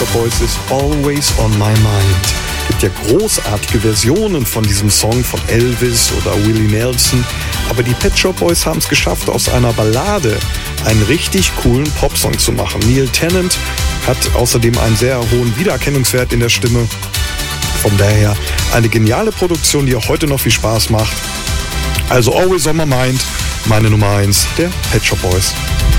Shop Boys ist Always on My Mind. Es gibt ja großartige Versionen von diesem Song von Elvis oder Willie Nelson, aber die Pet Shop Boys haben es geschafft, aus einer Ballade einen richtig coolen Popsong zu machen. Neil Tennant hat außerdem einen sehr hohen Wiedererkennungswert in der Stimme. Von daher eine geniale Produktion, die auch heute noch viel Spaß macht. Also Always on My Mind, meine Nummer 1 der Pet Shop Boys.